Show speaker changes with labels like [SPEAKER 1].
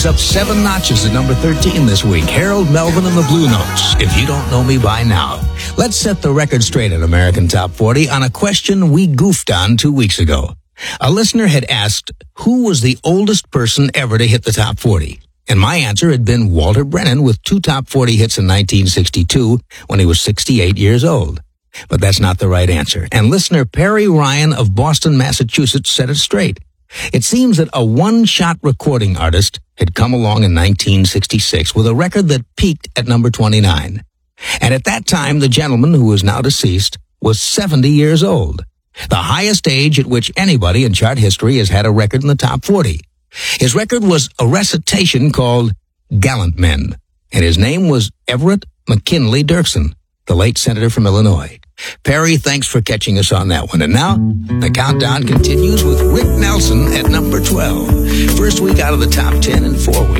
[SPEAKER 1] up 7 notches at number 13 this week. Harold Melvin and the Blue Notes, If You Don't Know Me By Now. Let's set the record straight at American Top 40 on a question we goofed on 2 weeks ago. A listener had asked, who was the oldest person ever to hit the top 40? And my answer had been Walter Brennan with 2 top 40 hits in 1962 when he was 68 years old. But that's not the right answer. And listener Perry Ryan of Boston, Massachusetts set it straight. It seems that a one-shot recording artist had come along in 1966 with a record that peaked at number 29. And at that time, the gentleman, who is now deceased, was 70 years old, the highest age at which anybody in chart history has had a record in the top 40. His record was a recitation called Gallant Men, and his name was Everett McKinley Dirksen, the late senator from Illinois. Perry, thanks for catching us on that one. And now, the countdown continues with Rick Nelson at number 12. First week out of the top 10 in 4 weeks.